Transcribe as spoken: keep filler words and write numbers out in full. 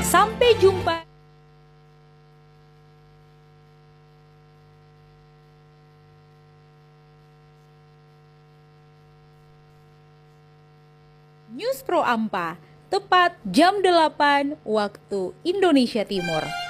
Sampai jumpa. News Pro Ampa, tepat jam delapan waktu Indonesia Timur.